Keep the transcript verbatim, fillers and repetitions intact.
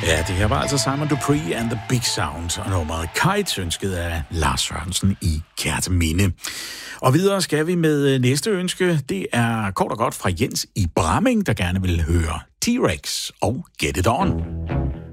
Ja, det her var altså Simon Dupree and the Big Sound, og nummeret Kite, ønsket af Lars Sørensen i Kærteminde. Og videre skal vi med næste ønske. Det er kort og godt fra Jens i Bramming, der gerne vil høre T-Rex og Get It On.